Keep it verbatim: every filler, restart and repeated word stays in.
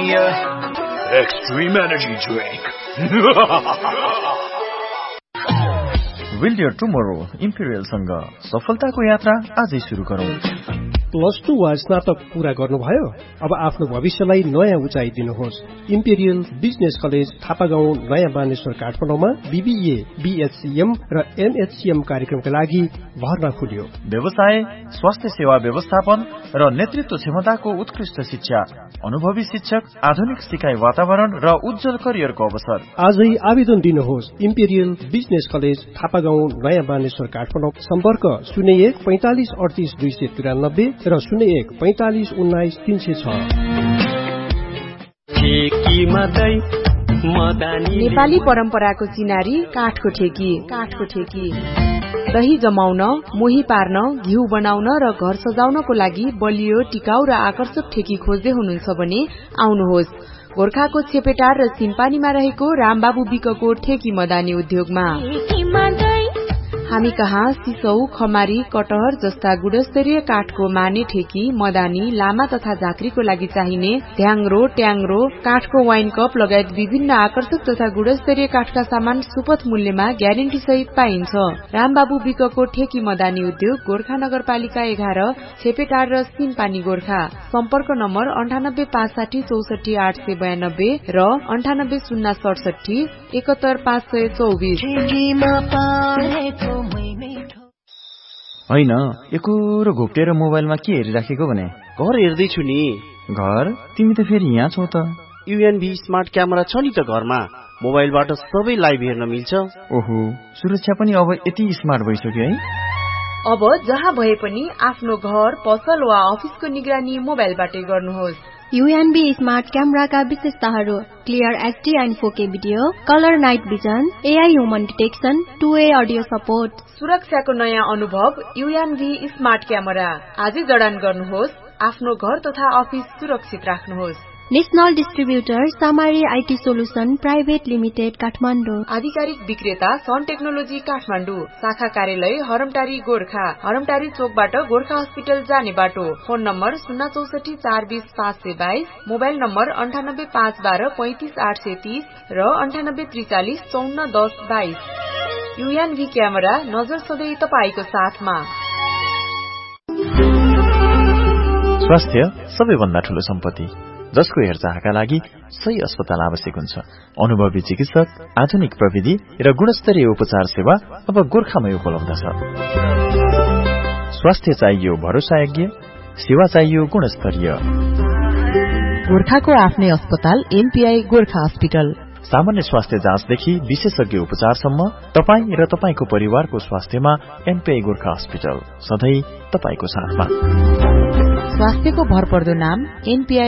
Extreme Energy Drink. Build your tomorrow. Imperial सँग सफलताको यात्रा आजै सुरु गरौँ। प्लस टू वा स्नातक पूरा गर्नुभयो? अब आफ्नो भविष्यलाई नयाँ उचाइ दिनुहोस्। इम्पेरियल बिजनेस कलेज थापागाउँ नयाँ बानेश्वर काठमाडौँमा बीबीए, बीएचसीएम र एमएचसीएम कार्यक्रमका लागि भर्ना खुल्यो। व्यवसाय, स्वास्थ्य सेवा व्यवस्थापन र नेतृत्व क्षमताको उत्कृष्ट शिक्षा, अनुभवी शिक्षक, आधुनिक सिकाइ वातावरण र उज्जवल करियरको अवसर। आजै आवेदन दिनुहोस्। इम्पेरियल बिजनेस कलेज थापागाउँ नयाँ बानेश्वर काठमाडौँ। सम्पर्क शून्य एक पैंतालिस अडतिस दुई सय तिरानब्बे र शून्य एक पैंतालिस उन्नाइस तीन सय छ। नेपाली परम्पराको चिनारी काठको ठेकी। काठको ठेकी दही जमाउन, मोही पार्न, घिउ बनाउन र घर सजाउनको लागि बलियो, टिकाउ र आकर्षक ठेकी खोज्दै हुनुहुन्छ भने आउनुहोस् गोर्खाको छेपेटार र सिम्पानीमा रहेको रामबाबु विकको ठेकी मदानी उद्योगमा। हामी कहाँ सिसौ, खमारी, कटहर जस्ता गुणस्तरीय काठको माने ठेकी, मदानी, लामा तथा झाँक्रीको लागि चाहिने ध्याङ्रो, ट्याङ्रो, काठको वाइन कप लगायत विभिन्न आकर्षक तथा गुणस्तरीय काठका सामान सुपथ मूल्यमा ग्यारेन्टी सहित पाइन्छ। रामबाबु विकको ठेकी मदानी उद्योग गोर्खा नगरपालिका एघार, छेपेटार र सिमपानी गोर्खा। सम्पर्क नम्बर अन्ठानब्बे पाँच साठी चौसठी आठ सय बयानब्बे र अन्ठानब्बे शून्य सडसठी एकहत्तर पाँच सय चौबिस। होइन, एकोरो घोप्टेर मोबाइलमा के हेरिराखेको भने? घर हेर्दैछु नि। घर? तिमी त फेरि यहाँ छौ त। युएनबी स्मार्ट क्यामेरा छ नि त घरमा। मोबाइलबाट सबै लाइभ हेर्न मिल्छ। ओहो, सुरक्षा पनि अब यति स्मार्ट भइसक्यो है। अब जहाँ भए पनि आफ्नो घर, पसल वा अफिसको निगरानी मोबाइलबाटै गर्नुहोस्। युएनबी स्मार्ट क्यामेराका विशेषताहरू: क्लियर एचडी एन्ड फोर के video, colour night vision, AI human detection, two way audio support. सुरक्षाको नयाँ अनुभव युएनबी स्मार्ट क्यामेरा। आजै जडान गर्नुहोस्। आफ्नो घर तथा अफिस सुरक्षित राख्नुहोस्। National distributor सामारी IT solution private limited Kathmandu. आधिकारिक विक्रेता सन टेक्नोलोजी काठमाडौँ। शाखा कार्यालय हरमटारी गोर्खा। हरमटारी चोकबाट गोर्खा हस्पिटल जाने बाटो। फोन नम्बर शून्य चौसठी चार बीस पाँच सय बाइस। मोबाइल नम्बर अन्ठानब्बे पाँच बाह्र पैंतिस आठ सय तीस र अन्ठानब्बे त्रिचालिस चौन्न दस बाइस। युएनभी क्यामेरा, नजर सधैँ तपाईको साथमा। स्वास्थ्य सबैभन्दा ठूलो सम्पत्ति, जसको हेरचाहका लागि सही अस्पताल आवश्यक हुन्छ। अनुभवी चिकित्सक, आधुनिक प्रविधि र गुणस्तरीय उपचार सेवा अब गोर्खामै उपलब्ध छ। स्वास्थ्य चाहियो भरोसायोग्य, सेवा चाहियो गुणस्तरीय। गोर्खाको आफ्नै अस्पताल एमपीआई गोर्खा हस्पिटल। सामान्य स्वास्थ्य जाँचदेखि विशेषज्ञ उपचारसम्म तपाईँ र तपाईको परिवारको स्वास्थ्यमा एमपीआई गोर्खा हस्पिटल सधैँ तपाईको साथमा। स्वास्थ्यको भरपर्दो नाम एनपीआई